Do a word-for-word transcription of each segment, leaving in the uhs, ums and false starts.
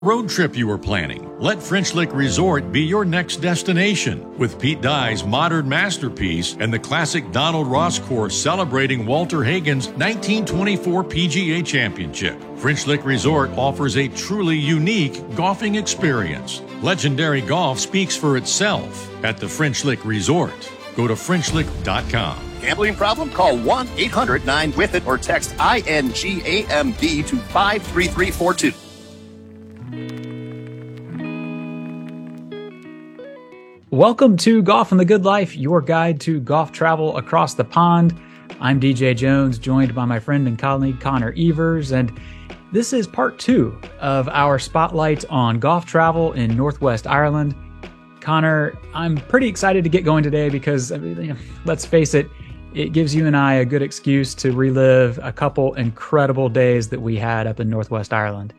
Road trip you were planning. Let French Lick Resort be your next destination. With Pete Dye's modern masterpiece and the classic Donald Ross course celebrating Walter Hagen's nineteen twenty-four P G A Championship. French Lick Resort offers a truly unique golfing experience. Legendary golf speaks for itself at the French Lick Resort. Go to French Lick dot com. Gambling problem? Call one eight hundred nine with it or text I N G A M B to five three three four two. Welcome to Golf and the Good Life, your guide to golf travel across the pond. I'm D J Jones, joined by my friend and colleague Connor Evers, and this is part two of our spotlight on golf travel in Northwest Ireland. Connor, I'm pretty excited to get going today because, I mean, you know, let's face it, it gives you and I a good excuse to relive a couple incredible days that we had up in Northwest Ireland.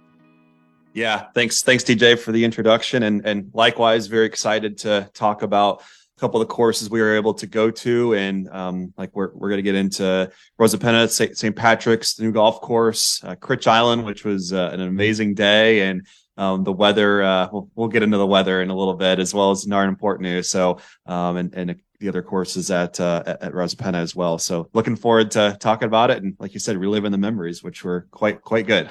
Yeah, thanks, thanks, D J, for the introduction, and and likewise, very excited to talk about a couple of the courses we were able to go to, and um, like we're we're going to get into Rosapenna, Saint Patrick's, the new golf course, uh, Critch Island, which was uh, an amazing day, and um, the weather. Uh, we'll, we'll get into the weather in a little bit, as well as Narn and Portneuf. So, um, and and the other courses at uh, at, at Rosapenna as well. So, looking forward to talking about it, and like you said, reliving the memories, which were quite quite good.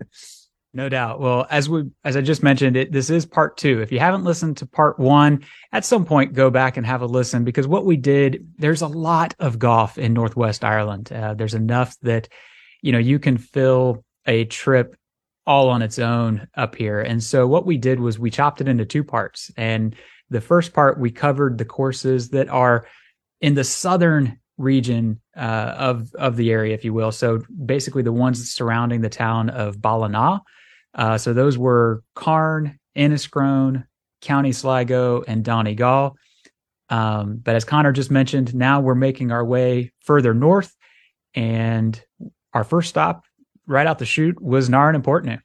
No doubt. Well, as we, as I just mentioned, it, this is part two. If you haven't listened to part one, at some point, go back and have a listen, because what we did, there's a lot of golf in Northwest Ireland. Uh, there's enough that, you know, you can fill a trip all on its own up here. And so what we did was we chopped it into two parts. And the first part, we covered the courses that are in the southern region uh, of, of the area, if you will. So basically the ones surrounding the town of Ballina. Uh, so those were Carn, Enniscrone, County Sligo, and Donegal. Um, but as Connor just mentioned, now we're making our way further north, and our first stop right out the chute was Narn and Portneuf.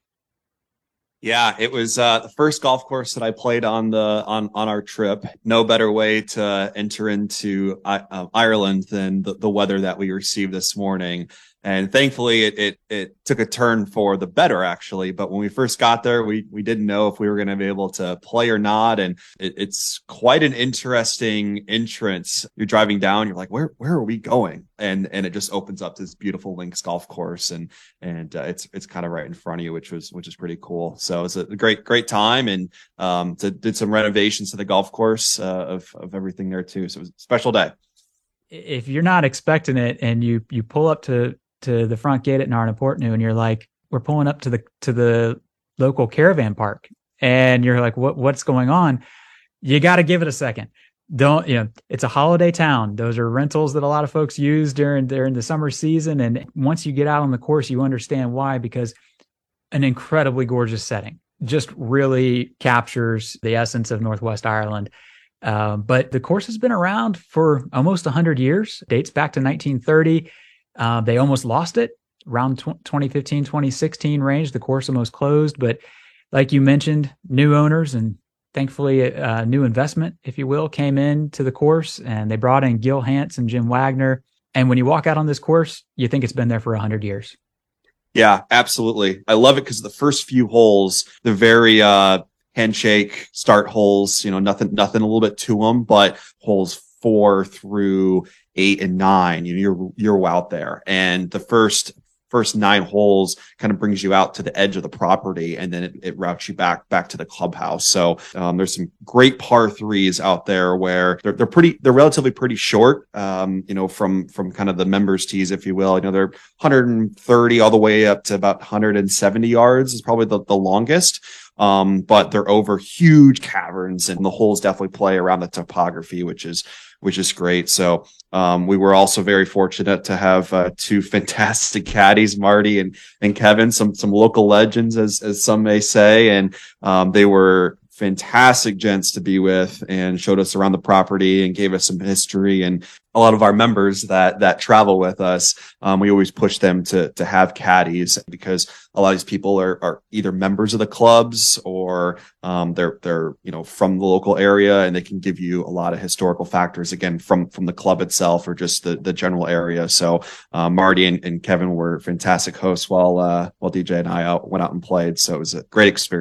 Yeah, it was uh, the first golf course that I played on the on on our trip. No better way to enter into uh, Ireland than the, the weather that we received this morning. And thankfully, it, it it took a turn for the better, actually. But when we first got there, we we didn't know if we were going to be able to play or not. And it, it's quite an interesting entrance. You're driving down, you're like, where where are we going? And and it just opens up this beautiful links golf course, and and uh, it's it's kind of right in front of you, which was which is pretty cool. So it was a great great time, and um, to, did some renovations to the golf course uh, of of everything there too. So it was a special day. If you're not expecting it, and you you pull up to to the front gate at Narn and Portneuf, and you're like, we're pulling up to the to the local caravan park, and you're like, what what's going on? You got to give it a second. Don't, you know, it's a holiday town. Those are rentals that a lot of folks use during during the summer season, and once you get out on the course, you understand why, because an incredibly gorgeous setting just really captures the essence of Northwest Ireland. Uh, but the course has been around for almost one hundred years, dates back to nineteen thirty. Uh, they almost lost it around twenty fifteen, twenty sixteen range. The course almost closed, but like you mentioned, new owners and thankfully a, a new investment, if you will, came into the course, and they brought in Gil Hance and Jim Wagner. And when you walk out on this course, you think it's been there for a hundred years. Yeah, absolutely. I love it because the first few holes, they're very uh, handshake start holes. You know, nothing, nothing a little bit to them, but holes four through eight and nine, you know, you're you're out there, and the first first nine holes kind of brings you out to the edge of the property, and then it, it routes you back back to the clubhouse. So um, there's some great par threes out there where they're they're pretty they're relatively pretty short, um, you know, from from kind of the members tees, if you will. You know, they're one hundred thirty all the way up to about one hundred seventy yards is probably the, the longest. Um, but they're over huge caverns, and the holes definitely play around the topography, which is which is great. So um, we were also very fortunate to have uh, two fantastic caddies, Marty and and Kevin, some some local legends, as as some may say, and um, they were fantastic gents to be with and showed us around the property and gave us some history. And a lot of our members that that travel with us, um, we always push them to to have caddies, because a lot of these people are are either members of the clubs or um, they're they're you know from the local area, and they can give you a lot of historical factors again from from the club itself or just the the general area. So uh, Marty and, and Kevin were fantastic hosts while uh, while D J and I out, went out and played. So it was a great experience.